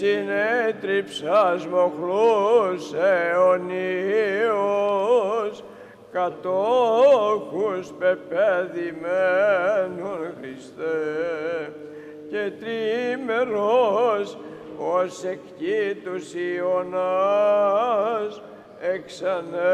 Συνέτριψας μοχλούς αιωνίους, κατόχους πεπαιδημένων Χριστέ, και τρίμερος ως εκ τους Ιωνάς εξανέ